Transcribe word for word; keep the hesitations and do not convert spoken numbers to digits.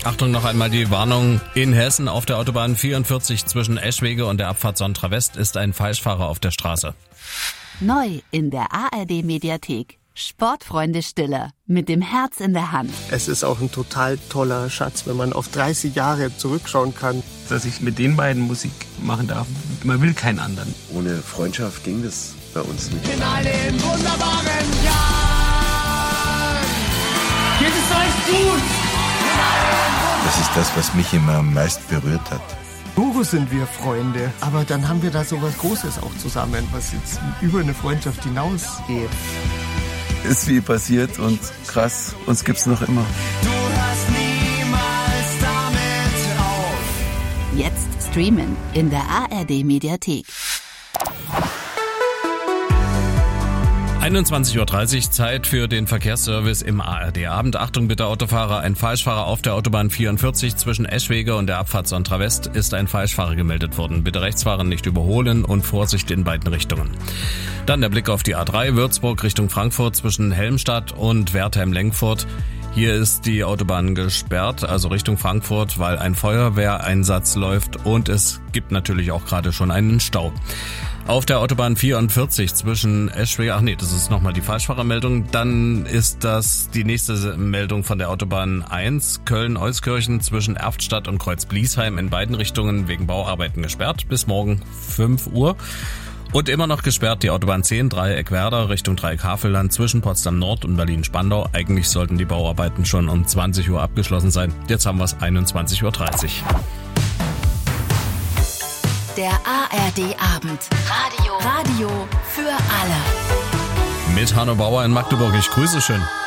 Achtung, noch einmal die Warnung in Hessen. Auf der Autobahn vierundvierzig zwischen Eschwege und der Abfahrt Sontra West ist ein Falschfahrer auf der Straße. Neu in der A R D-Mediathek. Sportfreunde Stiller mit dem Herz in der Hand. Es ist auch ein total toller Schatz, wenn man auf dreißig Jahre zurückschauen kann. Dass ich mit den beiden Musik machen darf. Man will keinen anderen. Ohne Freundschaft ging das bei uns nicht. In einem wunderbaren Jahr geht es euch gut. Das ist das, was mich immer am meisten berührt hat. Logo sind wir Freunde, aber dann haben wir da so was Großes auch zusammen, was jetzt über eine Freundschaft hinausgeht. Ist wie passiert und krass, uns gibt's noch immer. Du hörst niemals damit auf. Jetzt streamen in der A R D-Mediathek. einundzwanzig Uhr dreißig, Zeit für den Verkehrsservice im A R D-Abend. Achtung bitte Autofahrer, ein Falschfahrer auf der Autobahn vierundvierzig zwischen Eschwege und der Abfahrt Sontra West ist ein Falschfahrer gemeldet worden. Bitte Rechtsfahren nicht überholen und Vorsicht in beiden Richtungen. Dann der Blick auf die A drei, Würzburg Richtung Frankfurt zwischen Helmstadt und Wertheim-Lenkfurt. Hier ist die Autobahn gesperrt, also Richtung Frankfurt, weil ein Feuerwehreinsatz läuft und es gibt natürlich auch gerade schon einen Stau. Auf der Autobahn vierundvierzig zwischen Eschwege, ach nee, das ist nochmal die Falschfahrermeldung, dann ist das die nächste Meldung von der Autobahn eins, Köln-Euskirchen zwischen Erftstadt und Kreuz-Bliesheim in beiden Richtungen wegen Bauarbeiten gesperrt bis morgen fünf Uhr. Und immer noch gesperrt die Autobahn zehn, Dreieck Werder Richtung Dreieck Havelland zwischen Potsdam Nord und Berlin-Spandau. Eigentlich sollten die Bauarbeiten schon um zwanzig Uhr abgeschlossen sein. Jetzt haben wir es einundzwanzig Uhr dreißig. Der A R D-Abend. Radio. Radio für alle. Mit Hanno Bauer in Magdeburg. Ich grüße schön.